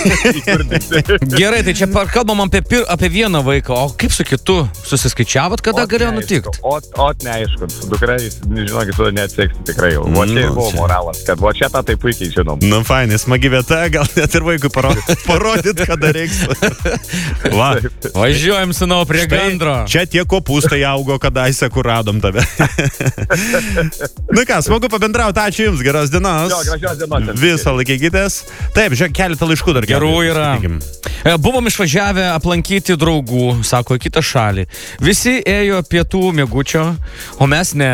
Gerai, tai čia kalbam apie vieną vaiką, o kaip su kitu? Susiskaičiavot, kada galėjo nutikti? O neaišku, su dukra, žinokit, tu neatseksi tikrai jau. O čia buvo moralas, kad o čia tą tai puikiai žinom. Nu, fainai, smagi vieta, gal net ir vaikui parodyt, kada reiks. Va. Važiuojam sūnau prie gandro. Čia tie kopūstai augo, kadaise, kur radom tave. Nu ką, smagu pabendrauti, ačiū Jums, geros dienos. Jo, gražios dienos. Visą laikykitės. Taip, žiūrėk, keletą laiškų dar. Gerų yra. Buvom išvažiavę aplankyti draugų, sako, į kitą šalį. Visi ėjo pietų miegučio, o mes ne.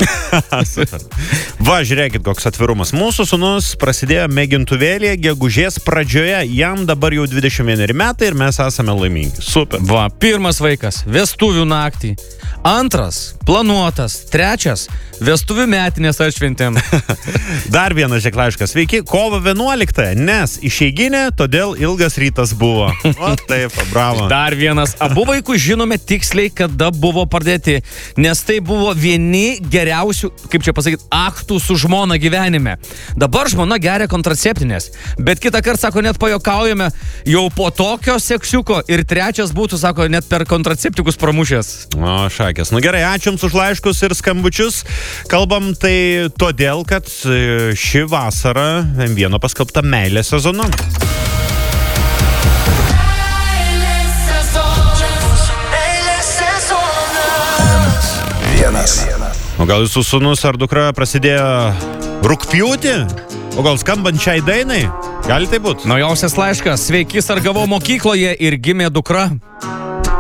Va, žiūrėkit, koks atvirumas. Mūsų sūnus prasidėjo mėgintuvėlėje gegužės pradžioje. Jam dabar jau 21 metai ir mes esame laimingi. Super. Va, pirmas vaikas, vestuvių naktį. Antras, planuotas. Trečias, vestuvių metinės atšventėm. Dar vienas laiškas. Sveiki, kovo 11, nes išeiginė, todėl ilgas rytas buvo. O taip, bravo. Dar vienas. Abu vaikus žinome tiksliai, kada buvo pradėti, nes tai buvo vieni geriausių, kaip čia pasakyti, aktų su žmona gyvenime. Dabar žmona geria kontraceptinės, bet kitą kartą, sako, net pajokaujame, jau po tokio seksiuko ir trečias būtų, sako, net per kontraceptikus pramušęs. O, šakės. Nu gerai, ačiū Jums už laiškus ir skambučius. Kalbam tai todėl, kad ši vasara M1 paskelbta meilės sezonu. O gal Jūsų sūnus ar dukra prasidėjo rugpjūtį? O gal skambant šiai dainai? Gali tai būt? Naujausias laiškas. Sveiki, sargavau mokykloje ir gimė dukra.